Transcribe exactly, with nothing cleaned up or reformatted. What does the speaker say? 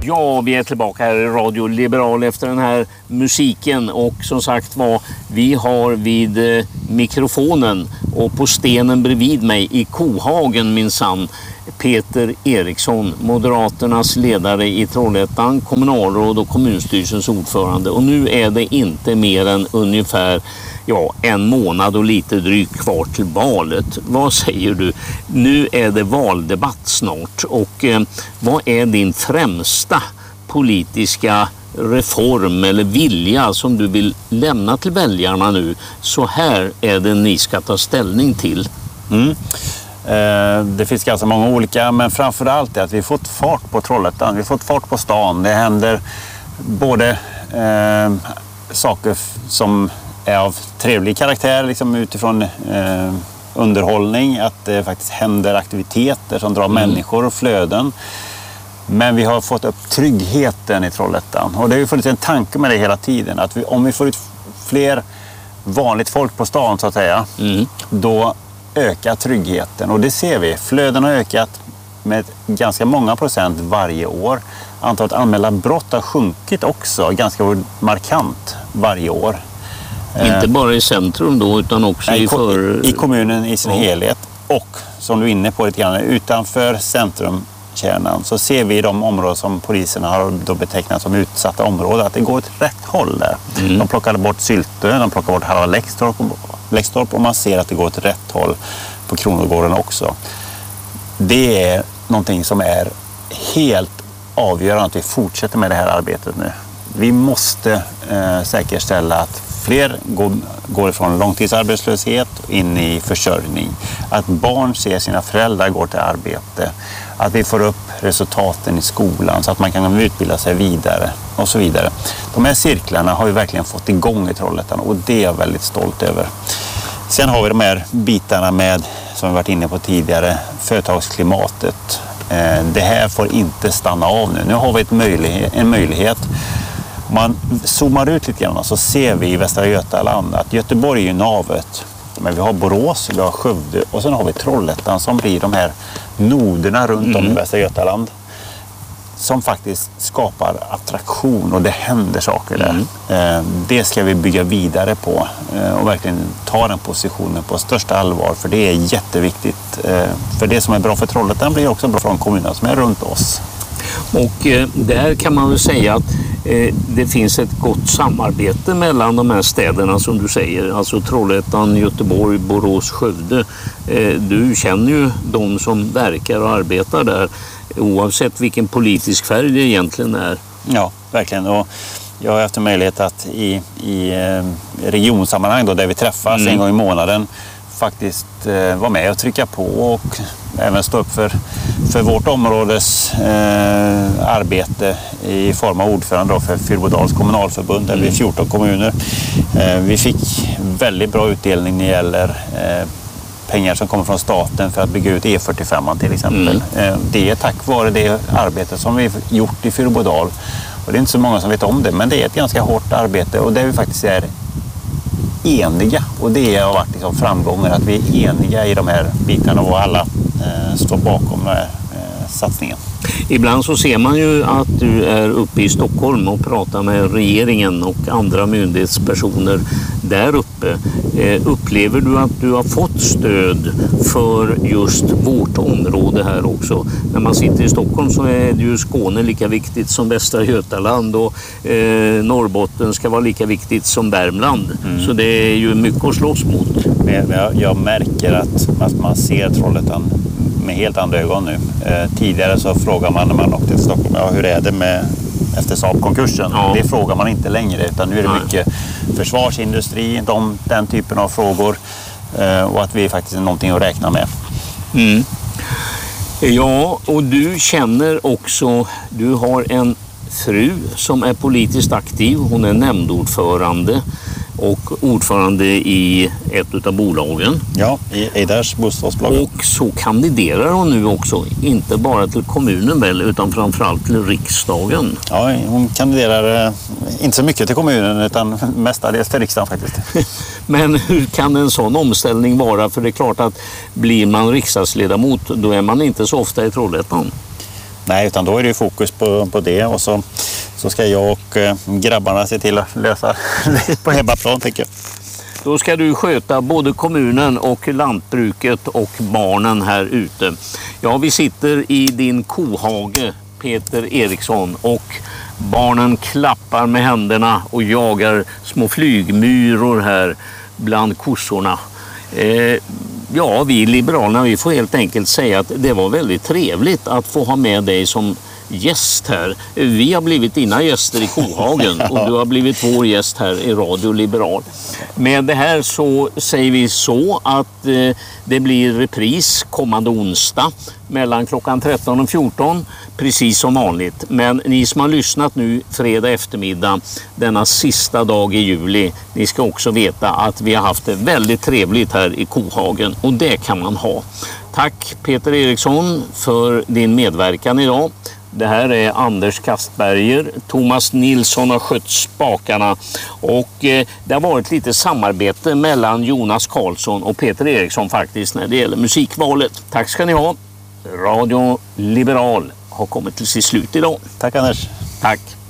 Ja, vi är tillbaka här i Radio Liberal efter den här musiken och som sagt var, vi har vid eh, mikrofonen och på stenen bredvid mig i Kohagen minsann Peter Eriksson, Moderaternas ledare i Trollhättan, kommunalråd och kommunstyrelsens ordförande. Och nu är det inte mer än ungefär ja, en månad och lite drygt kvar till valet. Vad säger du? Nu är det valdebatt snart och eh, vad är din främsta politiska reform eller vilja som du vill lämna till väljarna nu? Så här är det ni ska ta ställning till. Mm. Eh, det finns ganska många olika, men framförallt är att vi har fått fart på Trollhättan. Vi har fått fart på stan. Det händer både eh, saker som är av trevlig karaktär liksom utifrån eh, underhållning, att det faktiskt händer aktiviteter som drar mm. människor och flöden. Men vi har fått upp tryggheten i Trollhättan och det har ju funnits en tanke med det hela tiden, att vi, om vi får ut fler vanligt folk på stan så att säga, mm. då ökar tryggheten och det ser vi. Flöden har ökat med ganska många procent varje år. Antalet anmälda brott har sjunkit också ganska markant varje år. Inte bara i centrum då utan också Nej, i för... i kommunen i sin ja. helhet och som du är inne på lite grann utanför centrumkärnan så ser vi i de områden som poliserna har då betecknat som utsatta områden att det går åt rätt håll där. Mm. De plockade bort Syltö, de plockade bort halva Läxtorp, Läxtorp och man ser att det går åt rätt håll på Kronogården också. Det är någonting som är helt avgörande att vi fortsätter med det här arbetet nu. Vi måste eh, säkerställa att fler går, går ifrån långtidsarbetslöshet in i försörjning. Att barn ser sina föräldrar gå till arbete. Att vi får upp resultaten i skolan så att man kan utbilda sig vidare och så vidare. De här cirklarna har vi verkligen fått igång i Trollhättan och det är jag väldigt stolt över. Sen har vi de här bitarna med, som vi varit inne på tidigare, företagsklimatet. Det här får inte stanna av nu. Nu har vi ett möjlighet, en möjlighet. Om man zoomar ut lite grann så ser vi i Västra Götaland att Göteborg är navet. Men vi har Borås, vi har Skövde och sen har vi Trollhättan som blir de här noderna runt mm. om i Västra Götaland. Som faktiskt skapar attraktion och det händer saker där. Mm. Det ska vi bygga vidare på och verkligen ta den positionen på största allvar. För det är jätteviktigt. För det som är bra för Trollhättan blir också bra för de kommuner som är runt oss. Och eh, där kan man väl säga att eh, det finns ett gott samarbete mellan de här städerna som du säger. Alltså Trollhättan, Göteborg, Borås, Skövde. Eh, du känner ju de som verkar och arbetar där oavsett vilken politisk färg det egentligen är. Ja, verkligen. Och jag har haft en möjlighet att i, i regionsammanhang då, där vi träffas mm. en gång i månaden faktiskt eh, vara med och trycka på och även stå upp för, för vårt områdes eh, arbete i form av ordförande då för Fyrbodals kommunalförbund där mm. vi är fjorton kommuner. Eh, vi fick väldigt bra utdelning när det gäller eh, pengar som kommer från staten för att bygga ut E fyrtiofem till exempel. Mm. Eh, det är tack vare det arbete som vi gjort i Fyrbodal. Och det är inte så många som vet om det, men det är ett ganska hårt arbete och där vi faktiskt är eniga och det har varit liksom framgången att vi är eniga i de här bitarna och alla eh, står bakom den här eh, satsningen. Ibland så ser man ju att du är uppe i Stockholm och pratar med regeringen och andra myndighetspersoner där uppe. Eh, upplever du att du har fått stöd för just vårt område här också? När man sitter i Stockholm så är det ju Skåne lika viktigt som Västra Götaland och eh, Norrbotten ska vara lika viktigt som Värmland. Mm. Så det är ju mycket att slåss mot. Jag, jag märker att, att man ser Trollhättan med helt andra ögon nu. Eh, tidigare så frågar man när man åkte till Stockholm, ja, hur är det med efter Saab-konkursen? Ja. Det frågar man inte längre utan nu är det Nej. mycket försvarsindustri, de, den typen av frågor eh, och att vi faktiskt är någonting att räkna med. Mm. Ja, och du känner också, du har en fru som är politiskt aktiv, hon är nämndordförande och ordförande i ett av bolagen. Ja, i Eiders bostadsbolag. Och så kandiderar hon nu också, inte bara till kommunen väl, utan framförallt till riksdagen. Ja, hon kandiderar eh, inte så mycket till kommunen utan mestadels till riksdagen faktiskt. Men hur kan en sån omställning vara? För det är klart att blir man riksdagsledamot, då är man inte så ofta i Trollhättan. Nej, utan då är det ju fokus på, på det och så, så ska jag och eh, grabbarna se till att lösa det på hemmaplan, tänker jag. Då ska du sköta både kommunen och lantbruket och barnen här ute. Ja, vi sitter i din kohage, Peter Eriksson, och barnen klappar med händerna och jagar små flygmyror här bland kossorna. Eh, ja, vi liberalerna, vi får helt enkelt säga att det var väldigt trevligt att få ha med dig som gäst här. Vi har blivit dina gäster i Kohagen och du har blivit vår gäst här i Radio Liberal. Med det här så säger vi så att eh, det blir repris kommande onsdag mellan klockan tretton och fjorton, precis som vanligt. Men ni som har lyssnat nu fredag eftermiddag, denna sista dag i juli, ni ska också veta att vi har haft det väldigt trevligt här i Kohagen, och det kan man ha. Tack Peter Eriksson för din medverkan idag. Det här är Anders Kastberger. Thomas Nilsson har skött spakarna och eh, det har varit lite samarbete mellan Jonas Karlsson och Peter Eriksson faktiskt när det gäller musikvalet. Tack ska ni ha. Radio Liberal har kommit till sitt slut idag. Tack Anders. Tack.